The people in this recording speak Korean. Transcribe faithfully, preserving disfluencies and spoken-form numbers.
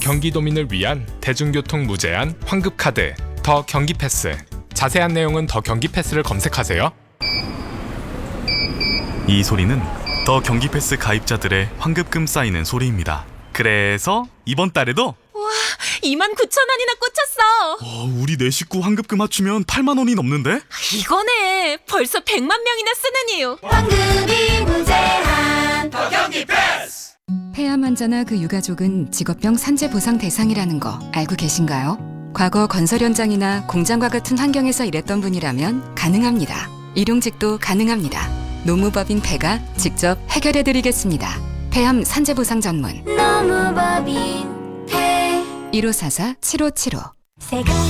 경기도민을 위한 대중교통 무제한 환급카드 더 경기패스. 자세한 내용은 더 경기패스를 검색하세요. 이 소리는 더 경기패스 가입자들의 환급금 쌓이는 소리입니다. 그래서 이번 달에도 와, 이만 구천 원이나 꽂혔어. 어, 우리 네 식구 환급금 합치면 팔만 원이 넘는데? 이거네. 벌써 백만 명이나 쓰는 이유. 환급이 무제한 더 경기 패스! 폐암 환자나 그 유가족은 직업병 산재 보상 대상이라는 거 알고 계신가요? 과거 건설 현장이나 공장과 같은 환경에서 일했던 분이라면 가능합니다. 일용직도 가능합니다. 노무법인 폐가 직접 해결해드리겠습니다. 폐암 산재 보상 전문 노무법인 폐 일오사사 칠오칠오 세금